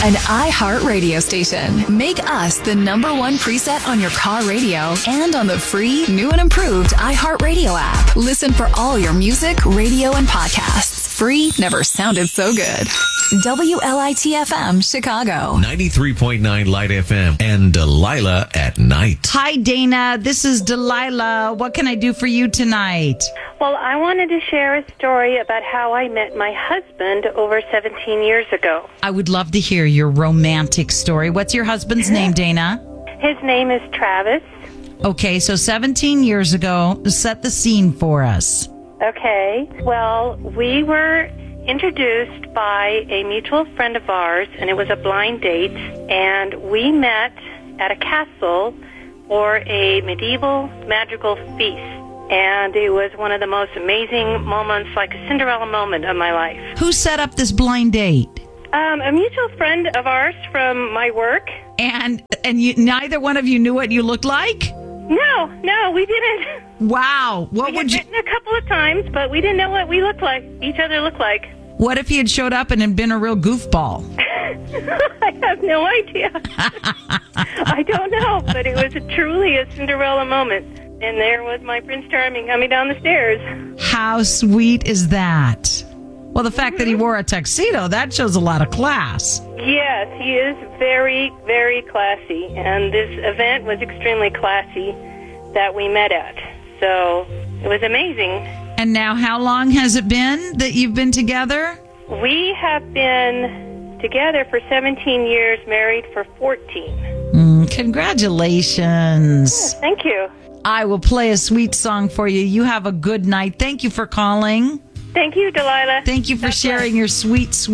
An iHeart radio station. Make us the #1 preset on your car radio and on the free, new and improved iHeart Radio app. Listen for all your music, radio, and podcasts. Free never sounded so good. WLIT-FM, Chicago. 93.9 Light FM and Delilah at Night. Hi, Dana. This is Delilah. What can I do for you tonight? Well, I wanted to share a story about how I met my husband over 17 years ago. I would love to hear your romantic story. What's your husband's name, Dana? His name is Travis. Okay, so 17 years ago, set the scene for us. Okay. Well, we were introduced by a mutual friend of ours, and it was a blind date, and we met at a castle for a medieval magical feast. And it was one of the most amazing moments, like a Cinderella moment of my life. Who set up this blind date? A mutual friend of ours from my work. And you, neither one of you knew what you looked like? No, we didn't. Wow. What would you... We'd met a couple of times, but we didn't know what we looked like, each other looked like. What if he had showed up and had been a real goofball? I have no idea. I don't know, but it was truly a Cinderella moment. And there was my Prince Charming coming down the stairs. How sweet is that? Well, the fact that he wore a tuxedo, that shows a lot of class. Yes, he is very, very classy. And this event was extremely classy that we met at. So it was amazing. And now how long has it been that you've been together? We have been together for 17 years, married for 14. Congratulations. Thank you. I will play a sweet song for you. You have a good night. Thank you for calling. Thank you, Delilah. Thank you for sharing your sweet